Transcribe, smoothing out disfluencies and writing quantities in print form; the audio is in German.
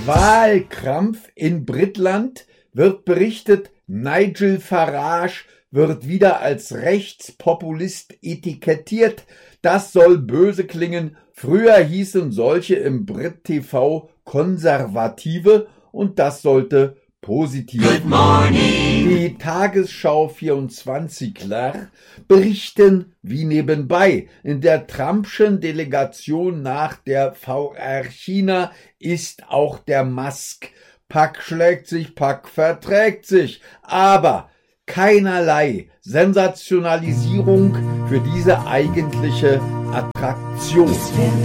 Wahlkrampf in Britland, wird berichtet, Nigel Farage wird wieder als Rechtspopulist etikettiert. Das soll böse klingen. Früher hießen solche im Brit-TV Konservative und das sollte positiv. Good morning. Die Tagesschau 24 berichten wie nebenbei. In der Trumpschen Delegation nach der VR China ist auch der Musk. Pack schlägt sich, Pack verträgt sich. Aber keinerlei Sensationalisierung für diese eigentliche Attraktion.